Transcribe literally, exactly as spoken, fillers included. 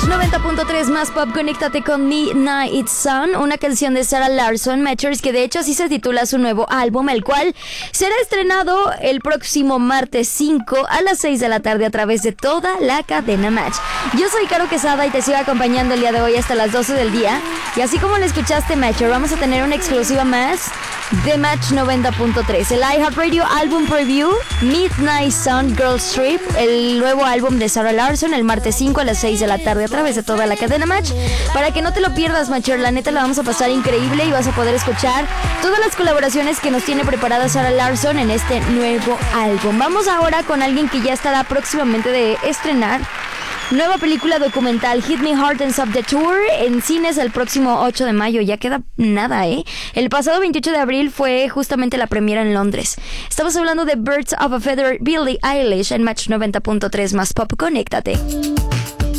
noventa punto tres más pop, conéctate con Midnight Sun, una canción de Sarah Larsson Matchers, que de hecho así se titula su nuevo álbum, el cual será estrenado el próximo martes cinco a las seis de la tarde a través de toda la cadena Match. Yo soy Caro Quesada y te sigo acompañando el día de hoy hasta las doce del día, y así como lo escuchaste, Matcher, vamos a tener una exclusiva más de Match noventa punto tres, el iHeartRadio Album Preview, Midnight Sun Girls Trip, el nuevo álbum de Sarah Larsson, el martes cinco a las seis de la tarde a través de toda la cadena Match, para que no te lo pierdas, Matcher. La neta la vamos a pasar increíble y vas a poder escuchar todas las colaboraciones que nos tiene preparada Sarah Larsson en este nuevo álbum. Vamos ahora con alguien que ya estará próximamente de estrenar nueva película documental, Hit Me Hard and Stop the Tour, en cines el próximo ocho de mayo. Ya queda nada, ¿eh? El pasado veintiocho de abril fue justamente la premiera en Londres. Estamos hablando de Birds of a Feather, Billie Eilish, en Match noventa punto tres más pop. Conéctate.